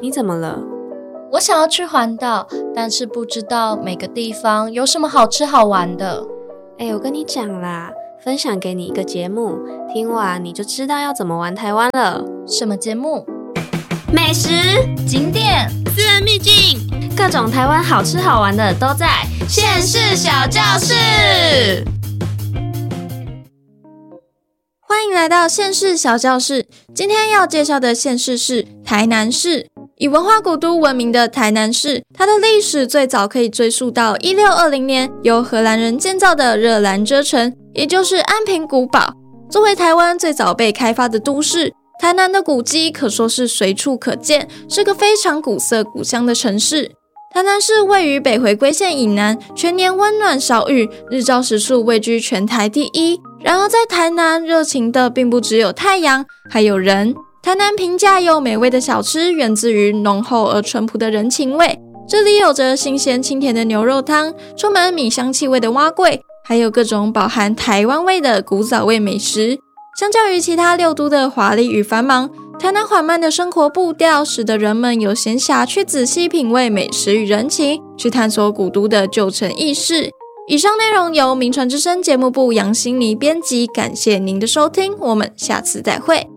你怎么了？ 我想要去环岛，但是不知道每个地方有什么好吃好玩的。 我跟你讲啦，分享给你一个节目，听完你就知道要怎么玩台湾了。 什么节目？ 美食、 景点、 私人秘境， 各种台湾好吃好玩的都在县市小教室。 欢迎来到县市小教室，今天要介绍的县市是台南市。以文化古都闻名的台南市，它的历史最早可以追溯到1620年由荷兰人建造的热兰遮城，也就是安平古堡。作为台湾最早被开发的都市，台南的古迹可说是随处可见，是个非常古色古香的城市。台南市位于北回归线以南，全年温暖少雨，日照时数位居全台第一。然而在台南，热情的并不只有太阳，还有人。台南平价又美味的小吃源自于浓厚而淳朴的人情味，这里有着新鲜清甜的牛肉汤，充满米香气味的碗粿，还有各种饱含台湾味的古早味美食。相较于其他六都的华丽与繁忙，台南缓慢的生活步调使得人们有闲暇去仔细品味美食与人情，去探索古都的旧城轶事。以上内容由名传之声节目部杨心妮编辑，感谢您的收听，我们下次再会。